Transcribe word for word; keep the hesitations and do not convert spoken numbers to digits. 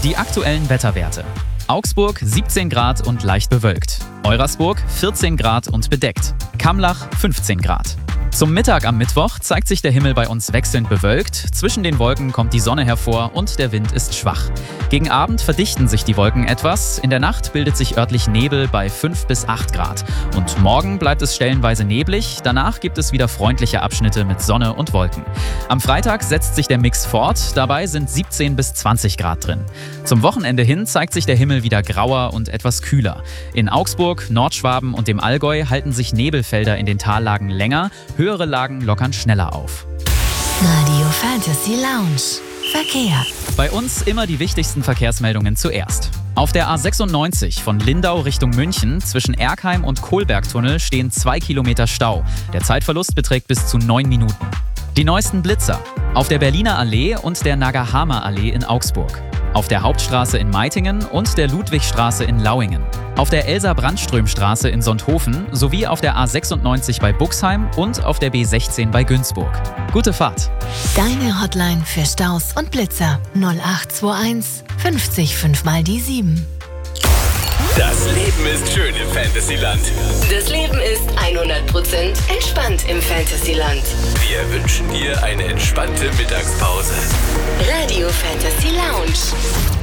Die aktuellen Wetterwerte. Augsburg siebzehn Grad und leicht bewölkt. Eurasburg vierzehn Grad und bedeckt. Kamlach fünfzehn Grad. Zum Mittag am Mittwoch zeigt sich der Himmel bei uns wechselnd bewölkt, zwischen den Wolken kommt die Sonne hervor und der Wind ist schwach. Gegen Abend verdichten sich die Wolken etwas, in der Nacht bildet sich örtlich Nebel bei fünf bis acht Grad. Und morgen bleibt es stellenweise neblig, danach gibt es wieder freundliche Abschnitte mit Sonne und Wolken. Am Freitag setzt sich der Mix fort, dabei sind siebzehn bis zwanzig Grad drin. Zum Wochenende hin zeigt sich der Himmel wieder grauer und etwas kühler. In Augsburg, Nordschwaben und dem Allgäu halten sich Nebelfelder in den Tallagen länger, höhere Lagen lockern schneller auf. Radio Fantasy Lounge. Verkehr. Bei uns immer die wichtigsten Verkehrsmeldungen zuerst. Auf der A sechsundneunzig von Lindau Richtung München zwischen Erkheim und Kohlbergtunnel stehen zwei Kilometer Stau. Der Zeitverlust beträgt bis zu neun Minuten. Die neuesten Blitzer. Auf der Berliner Allee und der Nagahama Allee in Augsburg. Auf der Hauptstraße in Meitingen und der Ludwigstraße in Lauingen. Auf der Elsa-Brandström-Straße in Sonthofen sowie auf der A sechsundneunzig bei Buxheim und auf der B sechzehn bei Günzburg. Gute Fahrt! Deine Hotline für Staus und Blitzer null acht zwei eins fünfzig fünf mal die sieben. Das Leben ist schön im Fantasyland. Das Leben ist hundert Prozent entspannt im Fantasyland. Wir wünschen dir eine entspannte Mittagspause. Radio Fantasy Lounge.